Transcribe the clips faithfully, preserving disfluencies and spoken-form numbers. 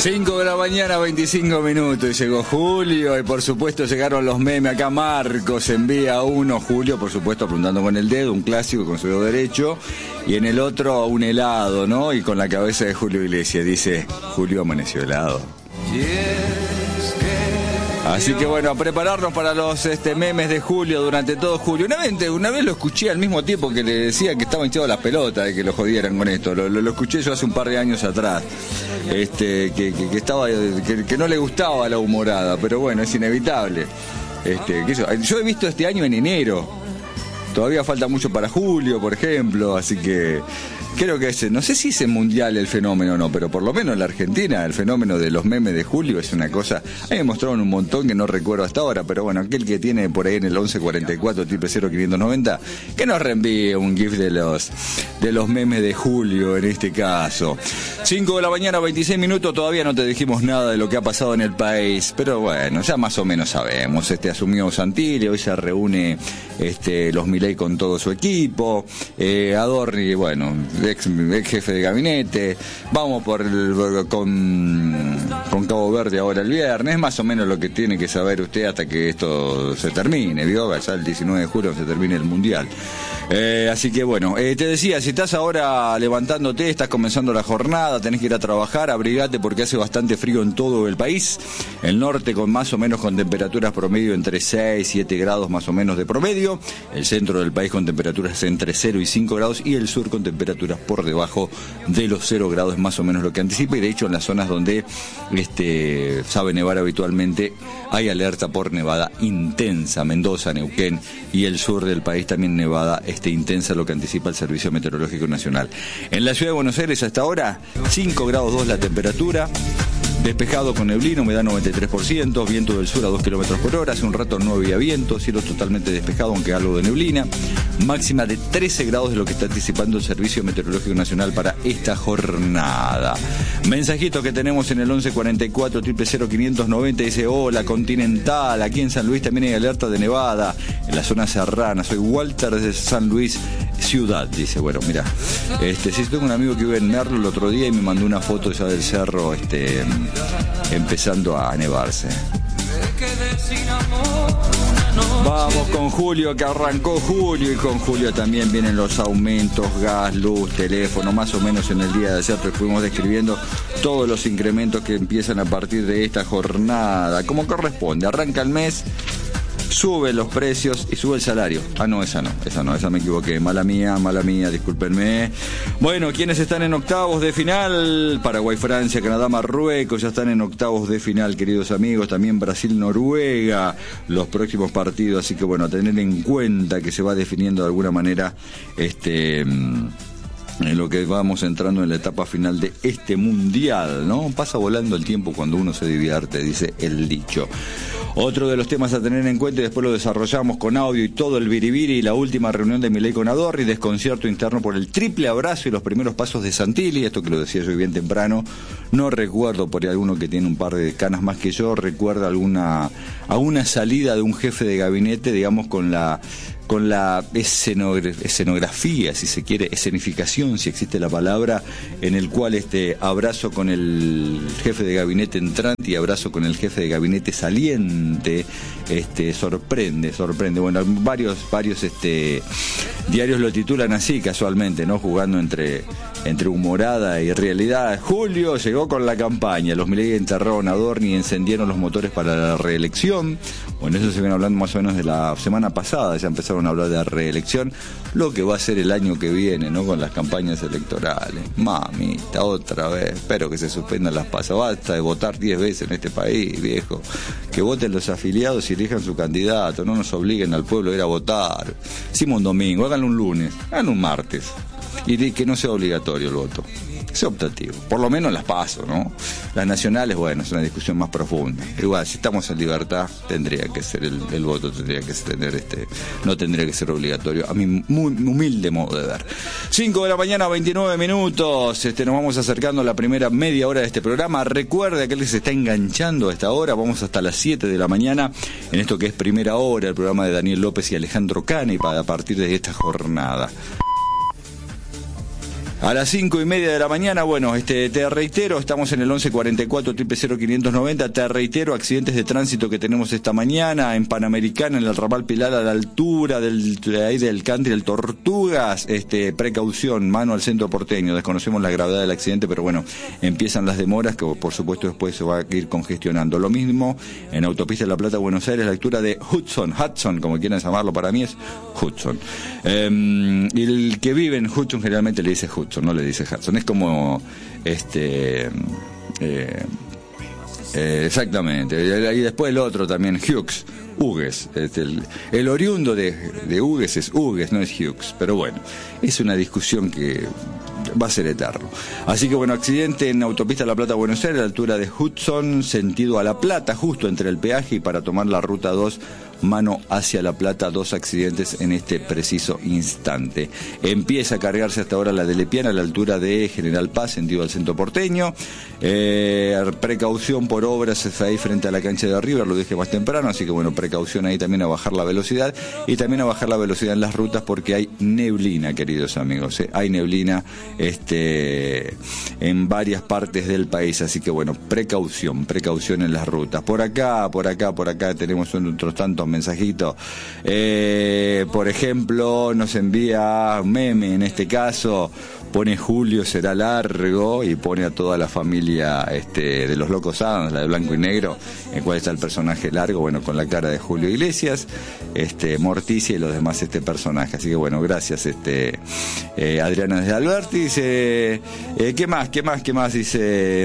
cinco de la mañana, veinticinco minutos, y llegó Julio, y por supuesto llegaron los memes. Acá Marcos envía uno, Julio, por supuesto, apuntando con el dedo, un clásico con su dedo derecho, y en el otro un helado, ¿no? Y con la cabeza de Julio Iglesias, dice, Julio amaneció helado. Así que bueno, a prepararnos para los este, memes de Julio durante todo julio. Una vez, una vez lo escuché al mismo tiempo que le decía que estaba hinchado las pelotas de que lo jodieran con esto. Lo, lo, lo escuché yo hace un par de años atrás. Este, que, que, que estaba, que, que no le gustaba la humorada, pero bueno, es inevitable. Este, que yo, yo he visto este año en enero. Todavía falta mucho para julio, por ejemplo, así que creo que es, no sé si es mundial el fenómeno o no, pero por lo menos en la Argentina el fenómeno de los memes de Julio es una cosa. A mí me mostraron un montón que no recuerdo hasta ahora, pero bueno, aquel que tiene por ahí en el once cuarenta y cuatro triple cero quinientos noventa, que nos reenvíe un gif de los de los memes de Julio en este caso. cinco de la mañana, veintiséis minutos, todavía no te dijimos nada de lo que ha pasado en el país, pero bueno, ya más o menos sabemos. Este asumió Santilli, hoy se reúne este los Milei con todo su equipo, eh, Adorni, bueno, ex, ex jefe de gabinete, vamos por el, con, con Cabo Verde ahora el viernes, más o menos lo que tiene que saber usted hasta que esto se termine, ¿vio? Ya el diecinueve de julio se termine el Mundial. Eh, así que bueno, eh, te decía, si estás ahora levantándote, estás comenzando la jornada, tenés que ir a trabajar, abrigate porque hace bastante frío en todo el país. El norte con más o menos con temperaturas promedio entre seis, siete grados más o menos de promedio. El centro del país con temperaturas entre cero y cinco grados y el sur con temperaturas por debajo de los cero grados, más o menos lo que anticipa. Y de hecho en las zonas donde este sabe nevar habitualmente hay alerta por nevada intensa. Mendoza, Neuquén y el sur del país también nevada este, intensa, lo que anticipa el Servicio Meteorológico Nacional. En la ciudad de Buenos Aires hasta ahora cinco grados dos la temperatura. Despejado con neblina, humedad noventa y tres por ciento, viento del sur a dos kilómetros por hora, hace un rato no había viento, cielo totalmente despejado aunque algo de neblina, máxima de trece grados de lo que está anticipando el Servicio Meteorológico Nacional para esta jornada. Mensajito que tenemos en el once cuarenta y cuatro triple cero quinientos noventa, dice, hola Continental, aquí en San Luis también hay alerta de nevada, en la zona serrana, soy Walter de San Luis Ciudad, dice, bueno, mira, este, si tengo un amigo que vive en Merlo el otro día y me mandó una foto ya del cerro, este... empezando a nevarse. Vamos con Julio, que arrancó Julio, y con Julio también vienen los aumentos, gas, luz, teléfono, más o menos en el día de ayer te fuimos describiendo todos los incrementos que empiezan a partir de esta jornada, como corresponde. Arranca el mes, sube los precios y sube el salario. Ah, no, esa no, esa no, esa me equivoqué. Mala mía, mala mía, discúlpenme. Bueno, ¿quiénes están en octavos de final? Paraguay, Francia, Canadá, Marruecos ya están en octavos de final, queridos amigos. También Brasil, Noruega, los próximos partidos. Así que bueno, a tener en cuenta que se va definiendo de alguna manera este... en lo que vamos entrando en la etapa final de este mundial, ¿no? Pasa volando el tiempo cuando uno se divierte, dice el dicho. Otro de los temas a tener en cuenta, y después lo desarrollamos con audio y todo el biribiri, y la última reunión de Milei con Adorni, desconcierto interno por el triple abrazo y los primeros pasos de Santilli, esto que lo decía yo bien temprano, no recuerdo, por ahí alguno que tiene un par de canas más que yo, recuerda alguna, alguna salida de un jefe de gabinete, digamos, con la... con la escenografía, si se quiere, escenificación, si existe la palabra, en el cual este abrazo con el jefe de gabinete entrante y abrazo con el jefe de gabinete saliente, este sorprende, sorprende. Bueno, varios, varios este diarios lo titulan así casualmente, ¿no? Jugando entre, entre humorada y realidad. Julio llegó con la campaña, los Milei enterraron a Adorni y encendieron los motores para la reelección. Bueno, eso se viene hablando más o menos de la semana pasada, ya empezaron a hablar de la reelección, lo que va a ser el año que viene, ¿no? Con las campañas electorales. Mamita, otra vez, espero que se suspendan las pasas, basta de votar diez veces en este país, viejo. Que voten los afiliados y elijan su candidato, no nos obliguen al pueblo a ir a votar. Hicimos un domingo, háganlo un lunes, háganlo un martes, y que no sea obligatorio el voto. Es optativo, por lo menos las paso, ¿no? Las nacionales, bueno, es una discusión más profunda. Igual, si estamos en libertad, tendría que ser el, el voto, tendría que tener este, no tendría que ser obligatorio, a mi muy humilde modo de ver. cinco de la mañana, veintinueve minutos, este, nos vamos acercando a la primera media hora de este programa. Recuerde que él se está enganchando a esta hora, vamos hasta las siete de la mañana, en esto que es primera hora, el programa de Daniel López y Alejandro Cani, para a partir de esta jornada. A las cinco y media de la mañana, bueno, este, te reitero, estamos en el once cuarenta y cuatro, cero cero quinientos noventa, te reitero, accidentes de tránsito que tenemos esta mañana en Panamericana, en el ramal Pilar, a la altura del, de ahí del country, del Tortugas, este, precaución, mano al centro porteño, desconocemos la gravedad del accidente, pero bueno, empiezan las demoras que por supuesto después se va a ir congestionando. Lo mismo en Autopista de La Plata, Buenos Aires, la altura de Hudson, Hudson, como quieran llamarlo, para mí es Hudson. Eh, y el que vive en Hudson generalmente le dice Hudson, no le dice Hudson, es como este eh, eh, exactamente, y después el otro también, Hughes, Hughes, este, el, el oriundo de, de Hughes es Hughes, no es Hughes, pero bueno, es una discusión que va a ser eterno. Así que bueno, accidente en Autopista La Plata Buenos Aires, a la altura de Hudson, sentido a La Plata, justo entre el peaje y para tomar la ruta dos, mano hacia La Plata, dos accidentes en este preciso instante. Empieza a cargarse hasta ahora la de Lepiana a la altura de General Paz, sentido al centro porteño. Eh, precaución por obras ahí frente a la cancha de River, lo dije más temprano, así que bueno, precaución ahí también a bajar la velocidad y también a bajar la velocidad en las rutas porque hay neblina, queridos amigos, ¿eh? Hay neblina este en varias partes del país, así que bueno, precaución, precaución en las rutas. Por acá, por acá, por acá tenemos otros tantos mensajitos. Eh, por ejemplo, nos envía un meme, en este caso, pone Julio será largo y pone a toda la familia este, de los Locos Adams, la de blanco y negro, en el cual está el personaje largo, bueno, con la cara de Julio Iglesias, este, Morticia y los demás este personaje. Así que bueno, gracias este eh, Adriana desde Alberti. Dice, eh, ¿qué más? ¿Qué más? ¿Qué más? Dice,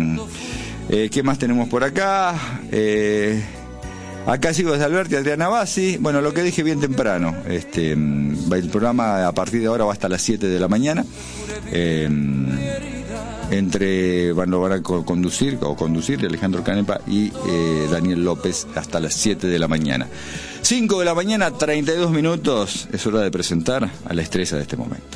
eh, ¿qué más tenemos por acá? Eh, Acá sigo desde Alberti, Adriana Bassi. Bueno, lo que dije bien temprano, este, el programa a partir de ahora va hasta las siete de la mañana. Eh, entre, bueno, van a conducir, o conducir Alejandro Canepa y eh, Daniel López hasta las siete de la mañana. cinco de la mañana, treinta y dos minutos. Es hora de presentar a la estrella de este momento.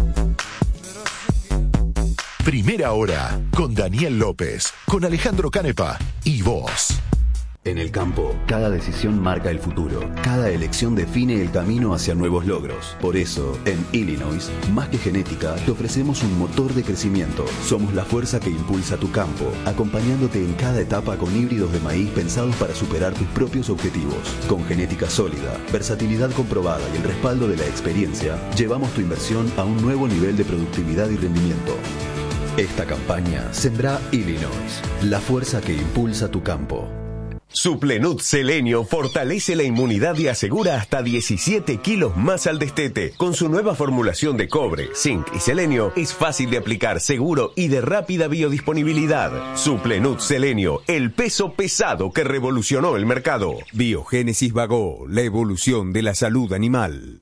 Primera hora, con Daniel López, con Alejandro Canepa y vos. En el campo, cada decisión marca el futuro. Cada elección define el camino hacia nuevos logros. Por eso, en Illinois, más que genética, te ofrecemos un motor de crecimiento. Somos la fuerza que impulsa tu campo, acompañándote en cada etapa con híbridos de maíz pensados para superar tus propios objetivos. Con genética sólida, versatilidad comprobada y el respaldo de la experiencia, llevamos tu inversión a un nuevo nivel de productividad y rendimiento. Esta campaña Sembrá Illinois, la fuerza que impulsa tu campo. Suplenut Selenio fortalece la inmunidad y asegura hasta diecisiete kilos más al destete. Con su nueva formulación de cobre, zinc y selenio, es fácil de aplicar, seguro y de rápida biodisponibilidad. Suplenut Selenio, el peso pesado que revolucionó el mercado. Biogénesis Bagó, la evolución de la salud animal.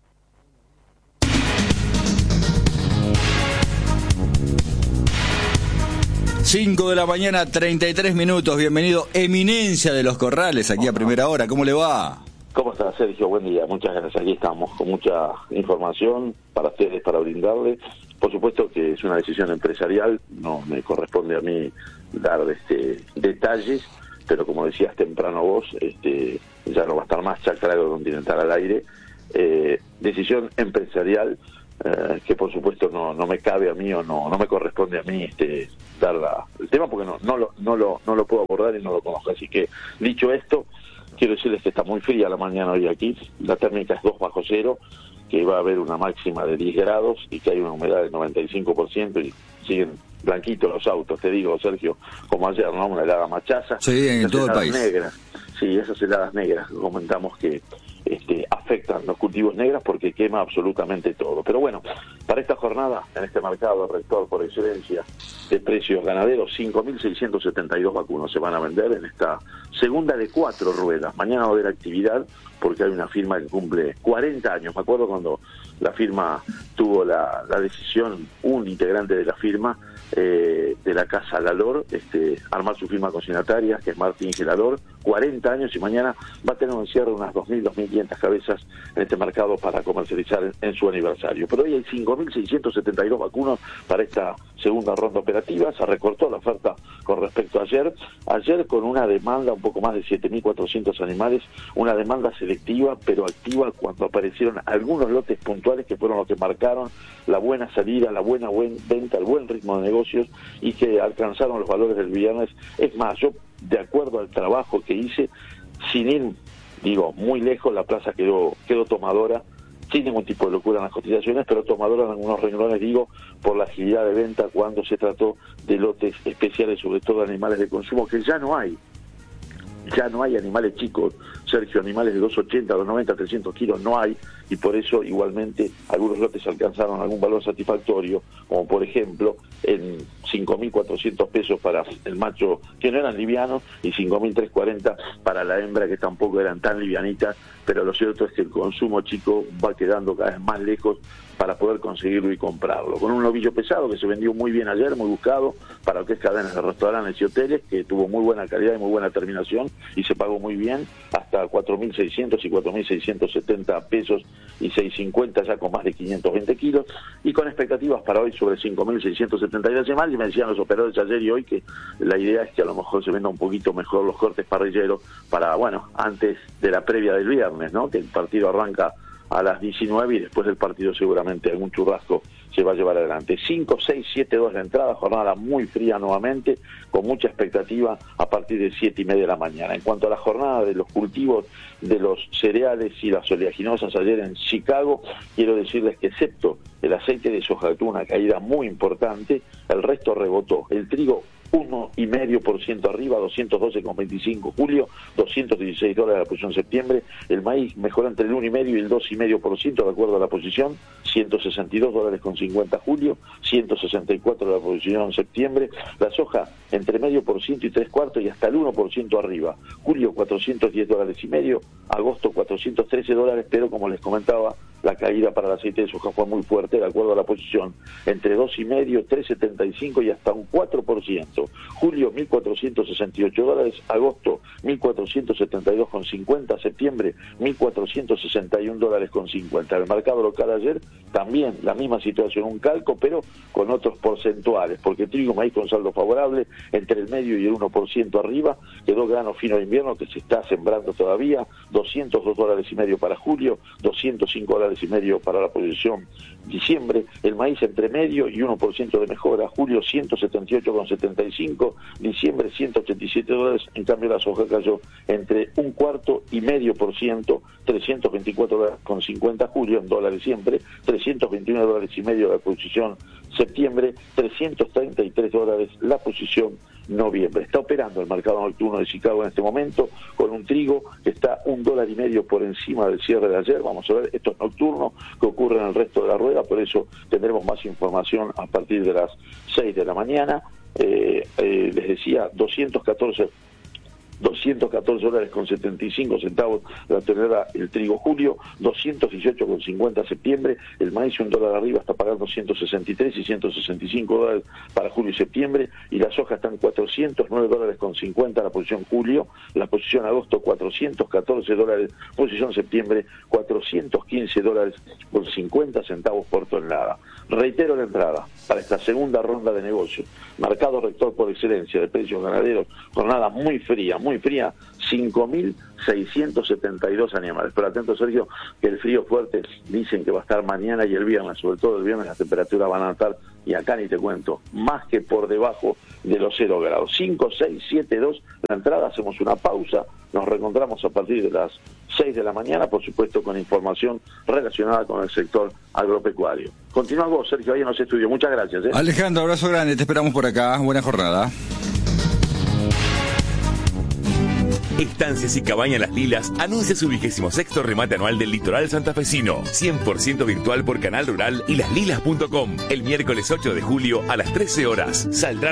cinco de la mañana, treinta y tres minutos. Bienvenido, Eminencia de los Corrales, aquí a primera hora. ¿Cómo le va? ¿Cómo está, Sergio? Buen día, muchas gracias. Aquí estamos con mucha información para ustedes, para brindarles. Por supuesto que es una decisión empresarial, no me corresponde a mí dar este detalles, pero como decías temprano vos, este ya no va a estar más Chacra Agrocontinental al aire. Eh, decisión empresarial eh, que por supuesto no no me cabe a mí o no no me corresponde a mí este dar la, el tema porque no no lo no lo no lo puedo abordar y no lo conozco. Así que dicho esto, quiero decirles que está muy fría la mañana hoy aquí, la térmica es dos bajo cero, que va a haber una máxima de diez grados y que hay una humedad del noventa y cinco por ciento y siguen blanquitos los autos, te digo, Sergio, como ayer, ¿no? Una helada machaza. Sí, en todo el país. Negras. Sí, esas heladas negras que comentamos que este, afectan los cultivos negros porque quema absolutamente todo. Pero bueno, para esta jornada, en este mercado rector por excelencia de precios ganaderos, cinco mil seiscientos setenta y dos vacunos se van a vender en esta segunda de cuatro ruedas. Mañana va a haber actividad porque hay una firma que cumple cuarenta años. Me acuerdo cuando la firma tuvo la, la decisión, un integrante de la firma, eh, de la Casa Lalor, este, armar su firma consignataria, que es Martín Gelador, cuarenta años, y mañana va a tener un cierre de unas dos mil, dos mil quinientas cabezas en este mercado para comercializar en, en su aniversario. Pero hoy hay cinco mil seiscientos setenta y dos vacunos para esta segunda ronda operativa. Se recortó la oferta con respecto a ayer. Ayer con una demanda, un poco más de siete mil cuatrocientos animales, una demanda selectiva pero activa cuando aparecieron algunos lotes puntuales puntuales que fueron los que marcaron la buena salida, la buena buen venta, el buen ritmo de negocios y que alcanzaron los valores del viernes. Es más, yo, de acuerdo al trabajo que hice, sin ir, digo, muy lejos, la plaza quedó, quedó tomadora, sin ningún tipo de locura en las cotizaciones, pero tomadora en algunos renglones, digo, por la agilidad de venta cuando se trató de lotes especiales, sobre todo de animales de consumo, que ya no hay. Ya no hay animales chicos, Sergio, animales de doscientos ochenta, doscientos noventa, trescientos kilos no hay, y por eso igualmente algunos lotes alcanzaron algún valor satisfactorio, como por ejemplo en cinco mil cuatrocientos pesos para el macho, que no eran livianos, y cinco mil trescientos cuarenta para la hembra, que tampoco eran tan livianitas, pero lo cierto es que el consumo chico va quedando cada vez más lejos para poder conseguirlo y comprarlo. Con un novillo pesado que se vendió muy bien ayer, muy buscado para lo que es cadenas de restaurantes y hoteles, que tuvo muy buena calidad y muy buena terminación y se pagó muy bien, hasta cuatro mil seiscientos y cuatro mil seiscientos setenta pesos y seiscientos cincuenta, ya con más de quinientos veinte kilos, y con expectativas para hoy sobre cinco mil seiscientos setenta y dos más. Y me decían los operadores ayer y hoy que la idea es que a lo mejor se venda un poquito mejor los cortes parrilleros para, bueno, antes de la previa del viernes, ¿no? Que el partido arranca a las diecinueve y después del partido seguramente algún churrasco se va a llevar adelante. cinco, seis, siete, dos la entrada, jornada muy fría nuevamente, con mucha expectativa a partir de siete y media de la mañana. En cuanto a la jornada de los cultivos de los cereales y las oleaginosas ayer en Chicago, quiero decirles que excepto el aceite de soja, que tuvo una caída muy importante, el resto rebotó. El trigo uno coma cinco por ciento arriba, doscientos doce coma veinticinco julio, doscientos dieciséis dólares la posición septiembre. El maíz mejoró entre el uno coma cinco y el dos coma cinco por ciento de acuerdo a la posición, ciento sesenta y dos dólares con cincuenta julio, ciento sesenta y cuatro de la posición septiembre. La soja entre medio por ciento y tres cuartos y hasta el uno por ciento arriba. Julio cuatrocientos diez dólares y medio, agosto cuatrocientos trece dólares, pero como les comentaba, la caída para el aceite de soja fue muy fuerte, de acuerdo a la posición, entre dos coma cinco, tres setenta y cinco y hasta un cuatro por ciento. Julio mil cuatrocientos sesenta y ocho dólares, agosto mil cuatrocientos setenta y dos con cincuenta, septiembre mil cuatrocientos sesenta y uno dólares con cincuenta. El mercado local ayer también la misma situación, un calco, pero con otros porcentuales, porque trigo, maíz con saldo favorable, entre el medio y el uno por ciento arriba, quedó grano fino de invierno que se está sembrando todavía, doscientos dos dólares y medio para julio, doscientos cinco dólares y medio para la posición diciembre. El maíz entre medio y uno por ciento de mejora, julio ciento setenta y ocho con setenta y cinco, diciembre ciento ochenta y siete dólares, en cambio la soja cayó entre un cuarto y medio por ciento, trescientos veinticuatro dólares con cincuenta julio, en dólares siempre, trescientos veintiuno dólares y medio la posición septiembre, trescientos treinta y tres dólares la posición noviembre. Está operando el mercado nocturno de Chicago en este momento con un trigo que está un dólar y medio por encima del cierre de ayer. Vamos a ver, esto es nocturno, que ocurre en el resto de la rueda, por eso tendremos más información a partir de las seis de la mañana. Eh, eh, les decía, doscientos catorce dólares con setenta y cinco centavos la tonelada el trigo julio, doscientos dieciocho con cincuenta septiembre, el maíz un dólar arriba está pagando ciento sesenta y tres y ciento sesenta y cinco dólares para julio y septiembre, y la soja está en cuatrocientos nueve dólares con cincuenta la posición julio, la posición agosto cuatrocientos catorce dólares, posición septiembre cuatrocientos quince dólares con cincuenta centavos por tonelada. Reitero la entrada para esta segunda ronda de negocios, mercado rector por excelencia de precios ganaderos, jornada muy fría, muy fría, cinco mil seiscientos setenta y dos animales. Pero atento, Sergio, que el frío fuerte dicen que va a estar mañana y el viernes, sobre todo el viernes las temperaturas van a estar, y acá ni te cuento, más que por debajo de los cero grados. cinco, seis, siete, dos, la entrada, hacemos una pausa, nos reencontramos a partir de las seis de la mañana, por supuesto con información relacionada con el sector agropecuario. Continúa vos, Sergio, ahí en los estudios. Muchas gracias. ¿eh? Alejandro, abrazo grande, te esperamos por acá. Buena jornada. Estancias y Cabañas Las Lilas anuncia su vigésimo sexto remate anual del litoral santafesino, cien por ciento virtual por Canal Rural y las lilas punto com, el miércoles ocho de julio a las trece horas. Saldrán